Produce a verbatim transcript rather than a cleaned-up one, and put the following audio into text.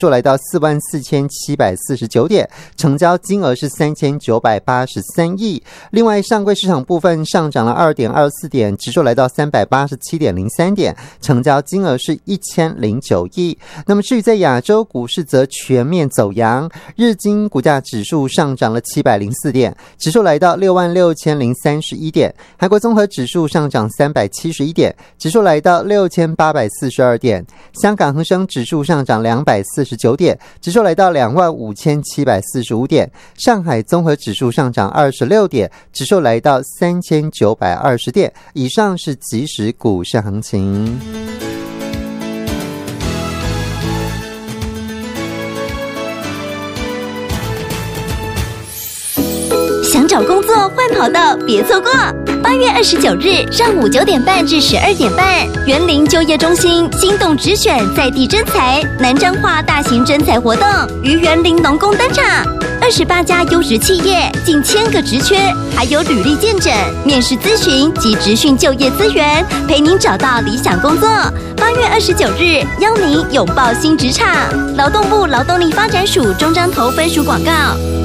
数来到四万四千七百四十九点，成交金额是三千九百八十三亿。另外，上柜市场部分上涨了 二点二四点，指数来到三百八十七点零三点，成交金额是一千零九亿。那么至于在亚洲股市则全面走阳，日经股价指数上涨了七百零四点，指数来到六万六千零三十一点。韩国综合指数上涨三百七十一点，指数来到六千八百四十二点。香港恒生指数上涨两百四十九点，指数来到两万五千七百四十五点。上海综合指数上涨二十六点，指数来到三千九百二十点。以上是即时股市行情。 想找工作换跑道别错过，八月二十九日上午九点半至十二点半，园林就业中心心动直选在地征才南彰化大型征才活动于园林农工登场，二十八家优质企业，近千个职缺，还有履历见诊、面试咨询及职训就业资源，陪您找到理想工作。八月二十九日，邀您拥抱新职场。劳动部劳动力发展署中彰投分署广告。